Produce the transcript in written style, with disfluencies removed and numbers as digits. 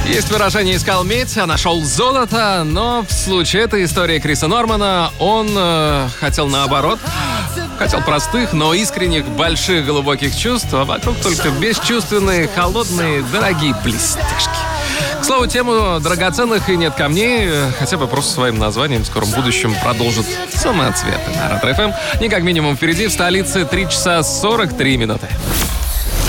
Есть выражение «искал медь, а нашел золото», но в случае этой истории Криса Нормана он хотел наоборот. Хотел простых, но искренних, больших, глубоких чувств, а вокруг только бесчувственные, холодные, дорогие блестяшки. К слову, тему драгоценных и нет камней хотя бы просто своим названием в скором будущем продолжат самоцветы на Ретро-ФМ. Не как минимум впереди, в столице 3 часа 43 минуты.